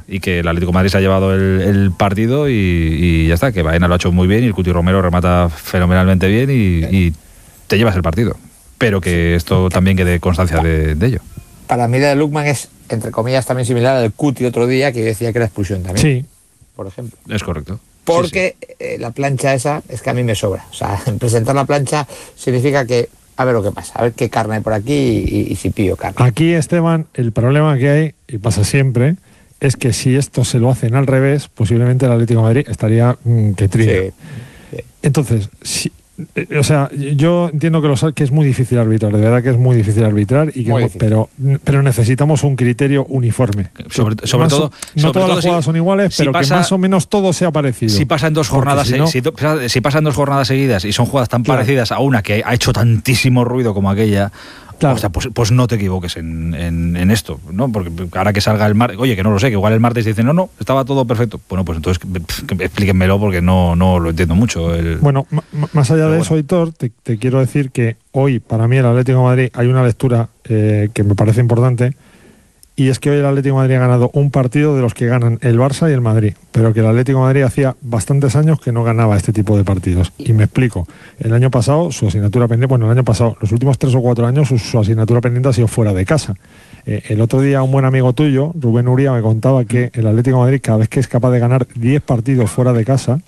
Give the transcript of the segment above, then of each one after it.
y que el Atlético de Madrid se ha llevado el partido y ya está, que Baena lo ha hecho muy bien y el Cuti Romero remata fenomenalmente bien y te llevas el partido. Pero que esto también quede constancia de ello. Para mí la de Lookman es, entre comillas, también similar al del Cuti otro día, que decía que era expulsión también. Sí. Por ejemplo. Es correcto. Porque la plancha esa es que a mí me sobra. O sea, presentar la plancha significa que a ver lo que pasa, a ver qué carne hay por aquí y si pillo carne. Aquí, Esteban, el problema que hay, y pasa siempre, es que si esto se lo hacen al revés, posiblemente el Atlético de Madrid estaría que trilla. Sí. Entonces, o sea, yo entiendo que es muy difícil arbitrar, de verdad que es muy difícil arbitrar, pero necesitamos un criterio uniforme. Sobre todo, no todas las jugadas son iguales, pero que más o menos todo sea parecido. Si pasan dos jornadas, si pasan 2 jornadas seguidas y son jugadas tan parecidas a una que ha hecho tantísimo ruido como aquella. Claro. O sea, pues no te equivoques en esto, ¿no? Porque ahora que salga el martes, oye, que no lo sé, que igual el martes dicen, no, estaba todo perfecto. Bueno, pues entonces explíquenmelo porque no lo entiendo mucho. Bueno, más allá de eso, Aitor, te quiero decir que hoy, para mí, el Atlético de Madrid, hay una lectura que me parece importante, y es que hoy el Atlético de Madrid ha ganado un partido de los que ganan el Barça y el Madrid, pero que el Atlético de Madrid hacía bastantes años que no ganaba este tipo de partidos. Y me explico. El año pasado, su asignatura pendiente, los últimos 3 o 4 años, su asignatura pendiente ha sido fuera de casa. El otro día un buen amigo tuyo, Rubén Uría, me contaba que el Atlético de Madrid, cada vez que es capaz de ganar 10 partidos fuera de casa,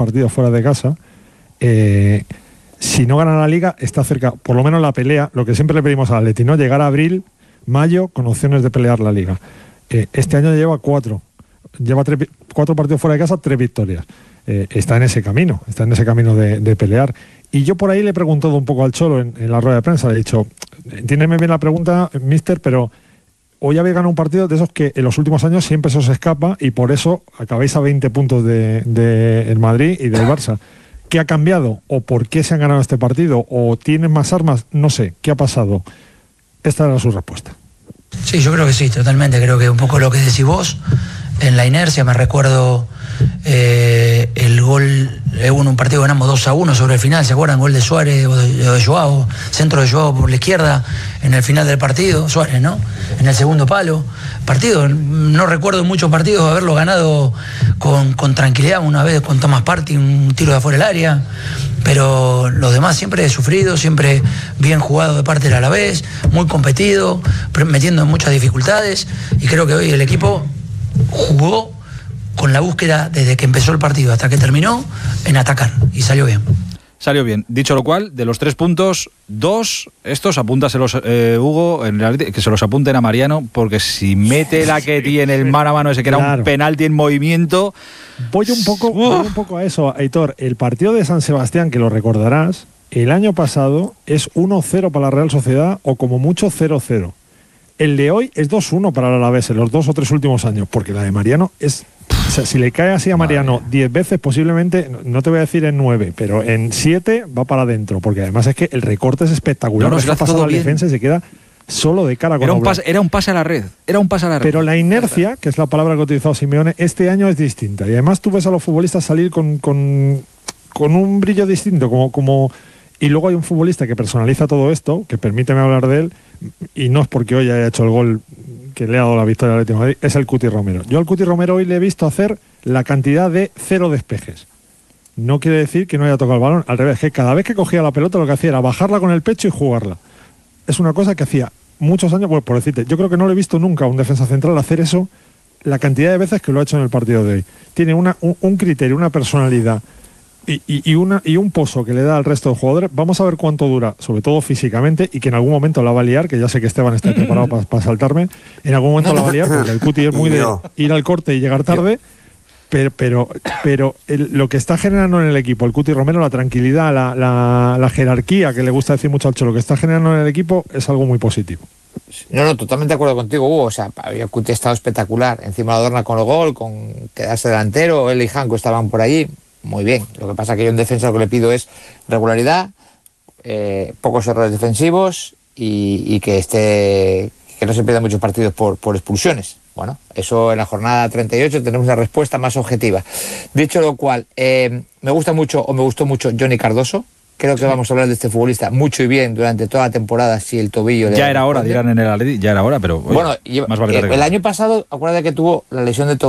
si no gana la Liga, está cerca, por lo menos la pelea, lo que siempre le pedimos al Atleti, ¿no? Llegar a abril, mayo, con opciones de pelear la Liga. Este año lleva 4 partidos fuera de casa, 3 victorias. Está en ese camino de pelear. Y yo por ahí le he preguntado un poco al Cholo en la rueda de prensa, le he dicho, entiéndeme bien la pregunta, mister, pero hoy habéis ganado un partido de esos que en los últimos años siempre se os escapa y por eso acabáis a 20 puntos del Madrid y del Barça. ¿Qué ha cambiado? ¿O por qué se han ganado este partido? ¿O tienen más armas? No sé, ¿qué ha pasado? Esta era su respuesta. Sí, yo creo que sí, totalmente. Creo que un poco lo que decís vos, en la inercia, me recuerdo el gol, en un partido ganamos 2-1 sobre el final, ¿se acuerdan? Gol de Suárez o de Joao, centro de Joao por la izquierda, en el final del partido, Suárez, ¿no? En el segundo palo. Partido, no recuerdo muchos partidos haberlo ganado con tranquilidad, una vez con Thomas Partey, un tiro de afuera del área, pero los demás siempre he sufrido, siempre bien jugado de parte del Alavés, muy competido, metiendo en muchas dificultades, y creo que hoy el equipo jugó con la búsqueda desde que empezó el partido hasta que terminó en atacar, y salió bien. Salió bien. Dicho lo cual, de los 3 puntos, 2, estos apúntaselos, Hugo, que se los apunten a Mariano, porque si mete la que tiene el mano a mano ese que era un penalti en movimiento... Voy un poco a eso, Aitor. El partido de San Sebastián, que lo recordarás, el año pasado es 1-0 para la Real Sociedad o como mucho 0-0. El de hoy es 2-1 para el Alavés en los 2 o 3 últimos años, porque la de Mariano es... O sea, si le cae así a Mariano 10 veces, posiblemente, no te voy a decir en 9, pero en 7 va para adentro, porque además es que el recorte es espectacular. No, pasa la defensa y se queda solo de cara con era un pase a la red. Pero la inercia, que es la palabra que ha utilizado Simeone, este año es distinta. Y además tú ves a los futbolistas salir con un brillo distinto, como y luego hay un futbolista que personaliza todo esto, que permíteme hablar de él, y no es porque hoy haya hecho el gol que le ha dado la victoria al Atlético de Madrid, es el Cuti Romero. Yo al Cuti Romero hoy le he visto hacer la cantidad de 0 despejes. No quiere decir que no haya tocado el balón, al revés, que cada vez que cogía la pelota lo que hacía era bajarla con el pecho y jugarla. Es una cosa que hacía muchos años, pues por decirte, yo creo que no le he visto nunca a un defensa central hacer eso la cantidad de veces que lo ha hecho en el partido de hoy. Tiene un criterio, una personalidad y un pozo que le da al resto de jugadores. Vamos a ver cuánto dura, sobre todo físicamente, y que en algún momento la va a liar, que ya sé que Esteban está preparado para saltarme, en algún momento la va a liar, porque el Cuti es muy de ir al corte y llegar tarde, pero lo que está generando en el equipo, el Cuti Romero, la tranquilidad, la jerarquía, que le gusta decir mucho al Cholo, que está generando en el equipo, es algo muy positivo. No, totalmente de acuerdo contigo, Hugo. O sea, el Cuti ha estado espectacular. Encima lo adorna con el gol, con quedarse delantero, él y Janko estaban por allí. Muy bien. Lo que pasa es que yo en defensa lo que le pido es regularidad, pocos errores defensivos y que no se pierdan muchos partidos por expulsiones. Bueno, eso en la jornada 38 tenemos una respuesta más objetiva. Dicho lo cual, me gustó mucho Johnny Cardoso. Creo que vamos a hablar de este futbolista mucho y bien durante toda la temporada si el tobillo... Ya era hora, dirán en el Atleti, ya era hora, pero... Oye, bueno, más vale tarde que el año pasado, acuérdate que tuvo la lesión de tobillo.